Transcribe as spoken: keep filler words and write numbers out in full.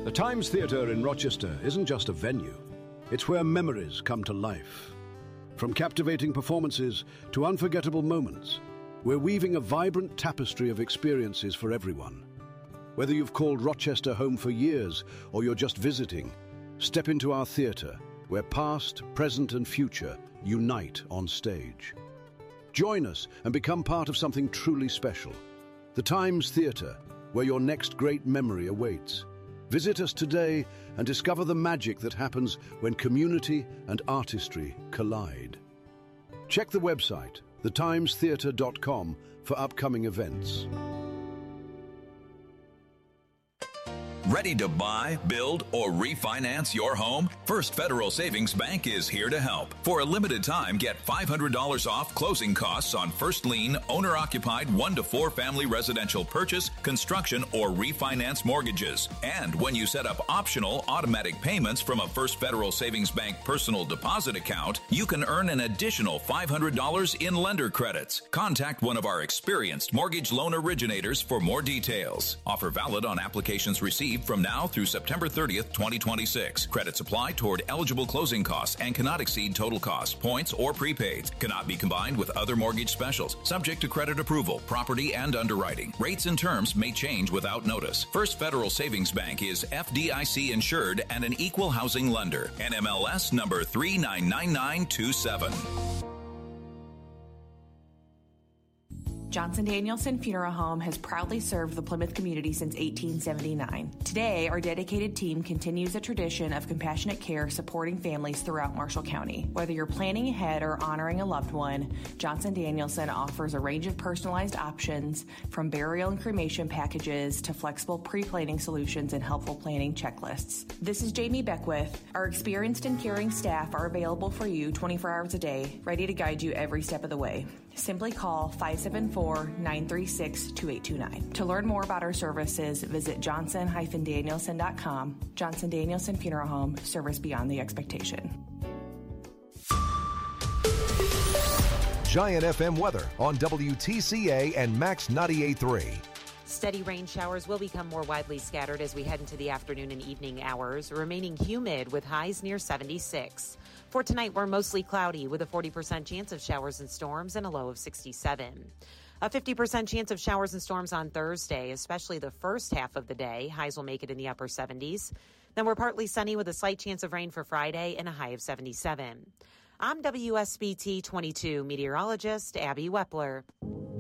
The Times Theatre in Rochester isn't just a venue. It's where memories come to life. From captivating performances to unforgettable moments, we're weaving a vibrant tapestry of experiences for everyone. Whether you've called Rochester home for years or you're just visiting, step into our theatre, where past, present and future unite on stage. Join us and become part of something truly special. The Times Theatre, where your next great memory awaits. Visit us today and discover the magic that happens when community and artistry collide. Check the website, the times theatre dot com, for upcoming events. Ready to buy, build, or refinance your home? First Federal Savings Bank is here to help. For a limited time, get five hundred dollars off closing costs on first lien, owner-occupied one to four family residential purchase, construction, or refinance mortgages. And when you set up optional automatic payments from a First Federal Savings Bank personal deposit account, you can earn an additional five hundred dollars in lender credits. Contact one of our experienced mortgage loan originators for more details. Offer valid on applications received from now through September thirtieth, twenty twenty-six. Credits apply toward eligible closing costs and cannot exceed total costs, points, or prepaids. Cannot be combined with other mortgage specials. Subject to credit approval, property, and underwriting. Rates and terms may change without notice. First Federal Savings Bank is F D I C insured and an equal housing lender. N M L S number three nine nine nine two seven. Johnson Danielson Funeral Home has proudly served the Plymouth community since eighteen seventy-nine. Today, our dedicated team continues a tradition of compassionate care supporting families throughout Marshall County. Whether you're planning ahead or honoring a loved one, Johnson Danielson offers a range of personalized options, from burial and cremation packages to flexible pre-planning solutions and helpful planning checklists. This is Jamie Beckwith. Our experienced and caring staff are available for you twenty-four hours a day, ready to guide you every step of the way. Simply call five seven four, nine three six, two eight two nine. To learn more about our services, visit johnson dash danielson dot com. Johnson Danielson Funeral Home, service beyond the expectation. Giant F M weather on W T C A and Max ninety-eight point three. Steady rain showers will become more widely scattered as we head into the afternoon and evening hours, remaining humid with highs near seventy-six. For tonight, we're mostly cloudy with a forty percent chance of showers and storms and a low of sixty-seven. A fifty percent chance of showers and storms on Thursday, especially the first half of the day. Highs will make it in the upper seventies. Then we're partly sunny with a slight chance of rain for Friday and a high of seventy-seven. I'm W S B T twenty-two meteorologist Abby Wepler.